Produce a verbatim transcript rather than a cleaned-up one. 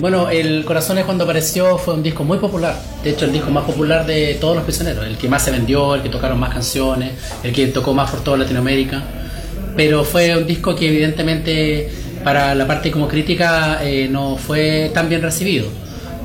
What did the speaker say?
Bueno, El Corazones cuando apareció fue un disco muy popular. De hecho, el disco más popular de todos los prisioneros. El que más se vendió, el que tocaron más canciones, el que tocó más por toda Latinoamérica. Pero fue un disco que evidentemente para la parte como crítica eh, no fue tan bien recibido.